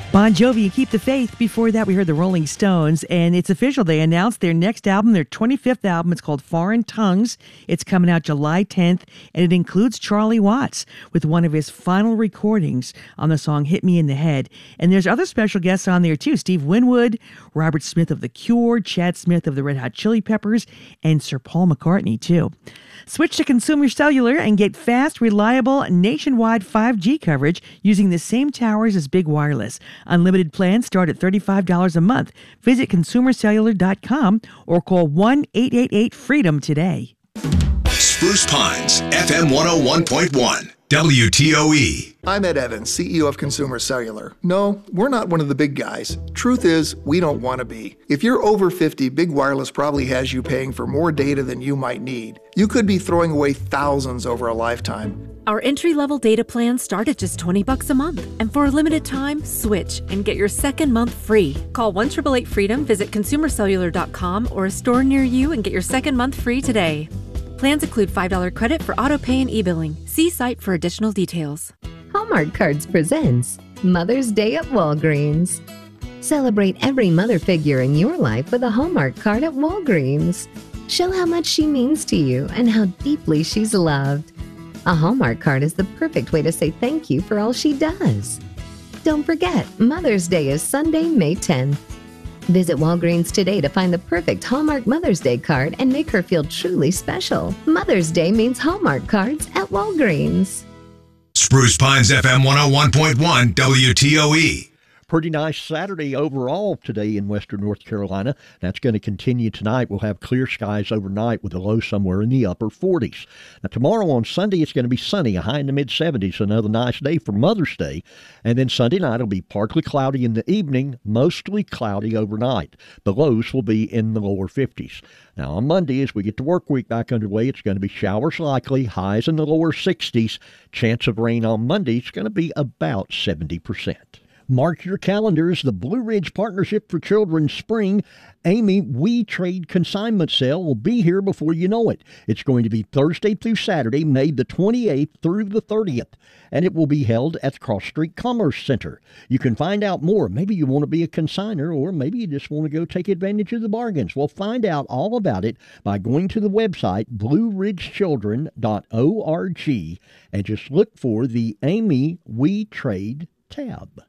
Bon Jovi and Keep the Faith. Before that, we heard the Rolling Stones, and it's official. They announced their next album, their 25th album. It's called Foreign Tongues. It's coming out July 10th, and it includes Charlie Watts with one of his final recordings on the song Hit Me in the Head. And there's other special guests on there, too. Steve Winwood, Robert Smith of The Cure, Chad Smith of the Red Hot Chili Peppers, and Sir Paul McCartney, too. Switch to Consumer Cellular and get fast, reliable, nationwide 5G coverage using the same towers as Big Wireless. Unlimited plans start at $35 a month. Visit consumercellular.com or call 1-888-FREEDOM today. Spruce Pines, FM 101.1. WTOE. I'm Ed Evans, CEO of Consumer Cellular. No, we're not one of the big guys. Truth is, we don't want to be. If you're over 50, Big Wireless probably has you paying for more data than you might need. You could be throwing away thousands over a lifetime. Our entry-level data plans start at just $20 a month. And for a limited time, switch and get your second month free. Call 1-888-FREEDOM, visit consumercellular.com or a store near you and get your second month free today. Plans include $5 credit for auto pay and e-billing. See site for additional details. Hallmark Cards presents Mother's Day at Walgreens. Celebrate every mother figure in your life with a Hallmark card at Walgreens. Show how much she means to you and how deeply she's loved. A Hallmark card is the perfect way to say thank you for all she does. Don't forget, Mother's Day is Sunday, May 10th. Visit Walgreens today to find the perfect Hallmark Mother's Day card and make her feel truly special. Mother's Day means Hallmark cards at Walgreens. Spruce Pines FM 101.1 WTOE. Pretty nice Saturday overall today in western North Carolina. That's going to continue tonight. We'll have clear skies overnight with a low somewhere in the upper 40s. Now, tomorrow on Sunday, it's going to be sunny, a high in the mid-70s, another nice day for Mother's Day. And then Sunday night will be partly cloudy in the evening, mostly cloudy overnight. The lows will be in the lower 50s. Now, on Monday, as we get the work week back underway, it's going to be showers likely, highs in the lower 60s. Chance of rain on Monday is going to be about 70%. Mark your calendars. The Blue Ridge Partnership for Children's Spring Amy We Trade Consignment Sale will be here before you know it. It's going to be Thursday through Saturday, May the 28th through the 30th, and it will be held at the Cross Street Commerce Center. You can find out more. Maybe you want to be a consignor, or maybe you just want to go take advantage of the bargains. Well, find out all about it by going to the website blueridgechildren.org and just look for the Amy We Trade tab.